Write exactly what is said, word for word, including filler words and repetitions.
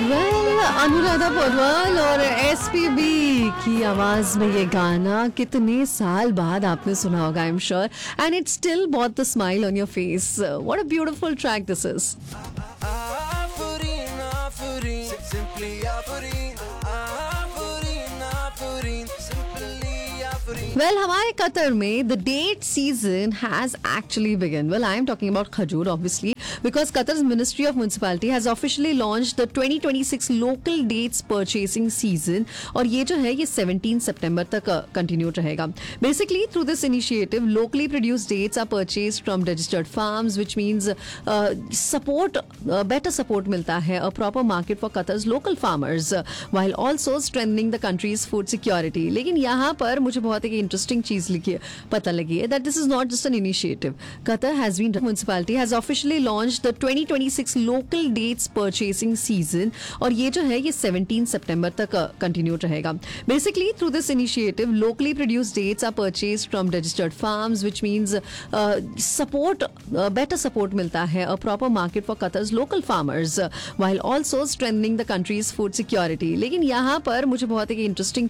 Well Anuradha Paudwal और SPB की आवाज में ये गाना कितने साल बाद आपने सुना होगा, I am sure, and it still bought the smile on your face. What a beautiful track this is. Aphrodite, Aphrodite, simply Aphrodite, Aphrodite, Aphrodite, simply Aphrodite. Well हमारे कतर में the date season has actually begin. Well I am talking about खजूर obviously because Qatar's Ministry of Municipality has officially launched the twenty twenty-six local dates purchasing season और ये जो है ये seventeen September तक continue रहेगा. Basically through this initiative locally produced dates are purchased from registered farms which means uh, support uh, better support मिलता है, a proper market for Qatar's local farmers uh, while also strengthening the country's food security. लेकिन यहाँ पर मुझे बहुत एक interesting चीज लिखी है, पता लगी है that this is not just an initiative. Qatar has been municipality has officially launched the twenty twenty-six local dates purchasing season और ये जो है ये seventeen September तक कंटिन्यू रहेगा. Basically through this initiative locally produced dates are purchased from registered farms which means uh, support uh, better support मिलता है, a proper market for Qatar's local farmers uh, while also strengthening the country's food security. लेकिन यहाँ पर मुझे बहुत एक interesting